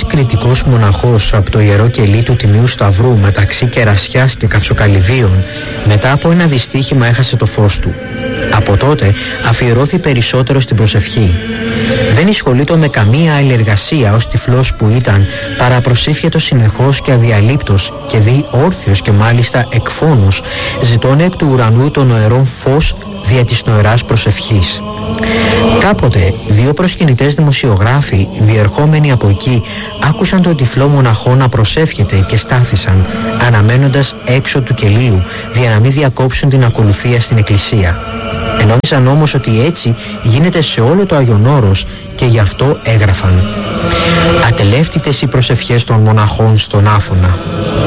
κριτικός μοναχός από το Ιερό Κελί του Τιμίου Σταυρού μεταξύ Κερασιάς και Καυσοκαλυδίων, μετά από ένα δυστύχημα έχασε το φως του. Από τότε αφιερώθη περισσότερο στην προσευχή. Δεν ασχολείται με καμία άλλη εργασία ως τυφλός που ήταν, παρά προσήφιατο συνεχώς και αδιαλείπτος και δι όρθιος και μάλιστα εκφώνος, ζητώνε εκ του ουρανού το νοερόν φως δια της νοεράς προσευχής. Κάποτε δύο προσκυνητές δημοσιογράφοι διερχόμενοι από εκεί άκουσαν τον τυφλό μοναχό να προσεύχεται και στάθησαν, αναμένοντας έξω του κελίου για να μην διακόψουν την ακολουθία στην εκκλησία. Ενόμισαν όμως ότι έτσι γίνεται σε όλο το Άγιον Όρος και γι' αυτό έγραφαν: «Ατελεύτητες οι προσευχές των μοναχών στον Άφωνα».